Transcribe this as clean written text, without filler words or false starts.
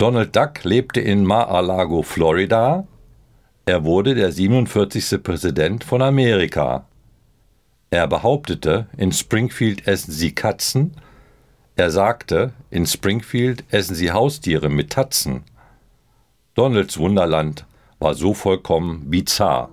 Donald Duck lebte in Mar-a-Lago, Florida. Er wurde der 47. Präsident von Amerika. Er behauptete, in Springfield essen sie Katzen. Er sagte, in Springfield essen sie Haustiere mit Tatzen. Donalds Wunderland war so vollkommen bizarr.